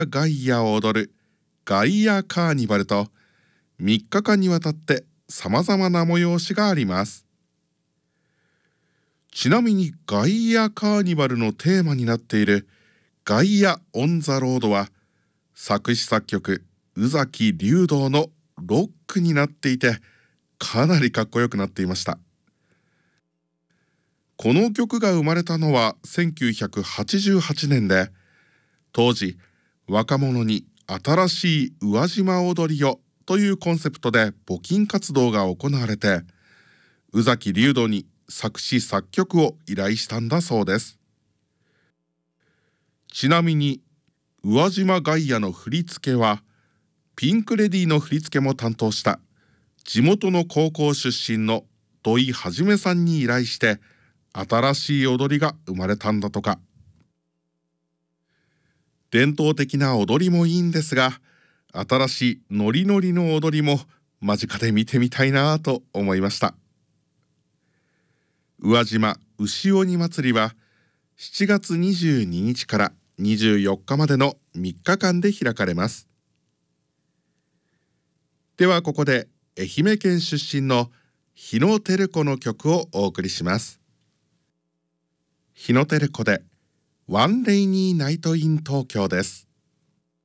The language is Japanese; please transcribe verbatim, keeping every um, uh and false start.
ガイアを踊るガイアカーニバルとみっかかんにわたってさまざまな催しがあります。ちなみにガイアカーニバルのテーマになっているガイア・オン・ザ・ロードは作詞作曲宇崎竜童のロックになっていてかなりかっこよくなっていました。この曲が生まれたのはせんきゅうひゃくはちじゅうはちねんで、当時若者に新しい宇和島踊りをというコンセプトで募金活動が行われて、宇崎竜童に作詞作曲を依頼したんだそうです。ちなみに宇和島ガイアの振り付けはピンクレディーの振り付けも担当した地元の高校出身の土井はじめさんに依頼して新しい踊りが生まれたんだとか。伝統的な踊りもいいんですが、新しいノリノリの踊りも間近で見てみたいなぁと思いました。宇和島牛鬼祭りはしちがつにじゅうににちからにじゅうよっかまでのみっかかんで開かれます。ではここで愛媛県出身の日野照子の曲をお送りします。日野照子でワンレイニーナイトイン東京です。